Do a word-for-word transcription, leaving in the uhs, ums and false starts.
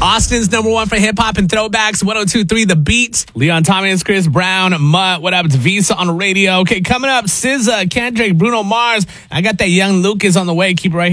Austin's number one for hip hop and throwbacks. one oh two point three The Beat. Leon Thomas, Chris Brown, Mutt. What up? It's Visa on the radio. Okay, coming up, S Z A, Kendrick, Bruno Mars. I got that Young Lucas on the way. Keep it right here.